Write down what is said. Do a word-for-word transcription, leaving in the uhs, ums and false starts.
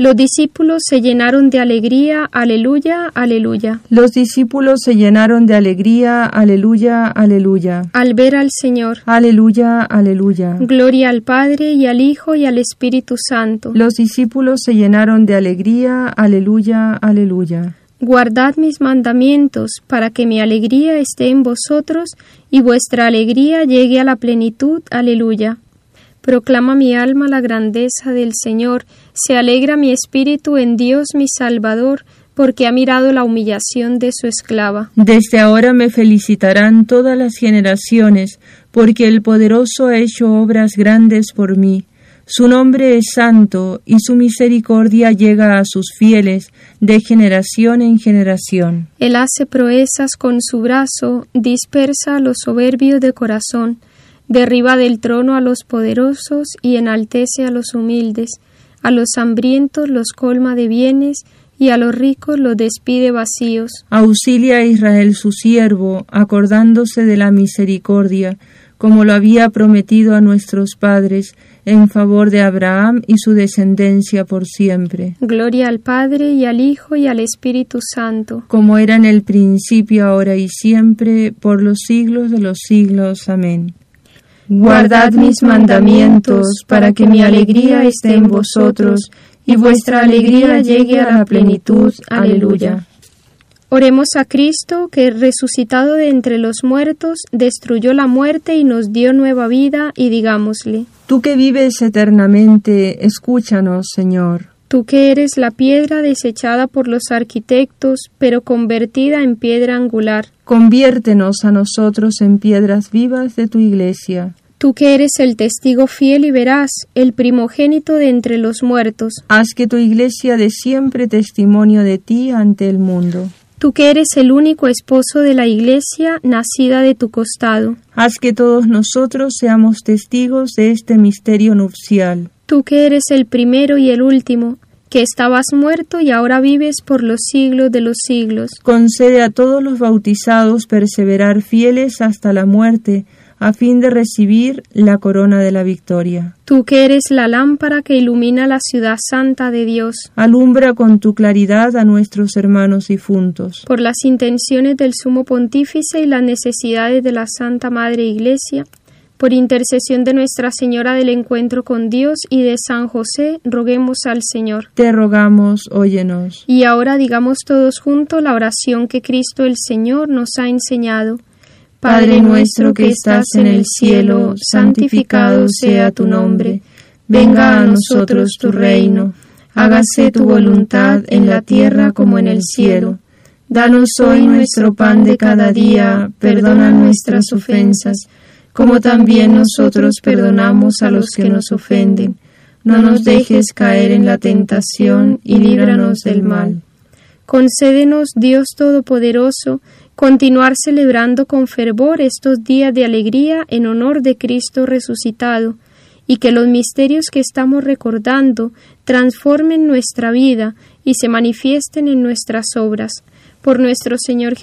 Los discípulos se llenaron de alegría, aleluya, aleluya. Los discípulos se llenaron de alegría, aleluya, aleluya. Al ver al Señor. Aleluya, aleluya. Gloria al Padre, y al Hijo, y al Espíritu Santo. Los discípulos se llenaron de alegría, aleluya, aleluya. Guardad mis mandamientos, para que mi alegría esté en vosotros, y vuestra alegría llegue a la plenitud, aleluya. Proclama mi alma la grandeza del Señor, se alegra mi espíritu en Dios mi Salvador, porque ha mirado la humillación de su esclava. Desde ahora me felicitarán todas las generaciones, porque el Poderoso ha hecho obras grandes por mí. Su nombre es santo, y su misericordia llega a sus fieles, de generación en generación. Él hace proezas con su brazo, dispersa a los soberbios de corazón. Derriba del trono a los poderosos y enaltece a los humildes. A los hambrientos los colma de bienes y a los ricos los despide vacíos. Auxilia a Israel su siervo, acordándose de la misericordia, como lo había prometido a nuestros padres, en favor de Abraham y su descendencia por siempre. Gloria al Padre, y al Hijo, y al Espíritu Santo. Como era en el principio, ahora y siempre, por los siglos de los siglos. Amén. Guardad mis mandamientos, para que mi alegría esté en vosotros, y vuestra alegría llegue a la plenitud. Aleluya. Oremos a Cristo, que resucitado de entre los muertos, destruyó la muerte y nos dio nueva vida, y digámosle: Tú que vives eternamente, escúchanos, Señor. Tú que eres la piedra desechada por los arquitectos, pero convertida en piedra angular. Conviértenos a nosotros en piedras vivas de tu Iglesia. Tú que eres el testigo fiel y veraz, el primogénito de entre los muertos. Haz que tu Iglesia dé siempre testimonio de ti ante el mundo. Tú que eres el único esposo de la Iglesia, nacida de tu costado. Haz que todos nosotros seamos testigos de este misterio nupcial. Tú que eres el primero y el último, que estabas muerto y ahora vives por los siglos de los siglos. Concede a todos los bautizados perseverar fieles hasta la muerte, a fin de recibir la corona de la victoria. Tú que eres la lámpara que ilumina la ciudad santa de Dios. Alumbra con tu claridad a nuestros hermanos difuntos. Por las intenciones del Sumo Pontífice y las necesidades de la Santa Madre Iglesia, por intercesión de Nuestra Señora del Encuentro con Dios y de San José, roguemos al Señor. Te rogamos, óyenos. Y ahora digamos todos juntos la oración que Cristo el Señor nos ha enseñado. Padre nuestro que estás en el cielo, santificado sea tu nombre. Venga a nosotros tu reino. Hágase tu voluntad en la tierra como en el cielo. Danos hoy nuestro pan de cada día. Perdona nuestras ofensas, como también nosotros perdonamos a los que nos ofenden. No nos dejes caer en la tentación y líbranos del mal. Concédenos, Dios Todopoderoso, continuar celebrando con fervor estos días de alegría en honor de Cristo resucitado, y que los misterios que estamos recordando transformen nuestra vida y se manifiesten en nuestras obras. Por nuestro Señor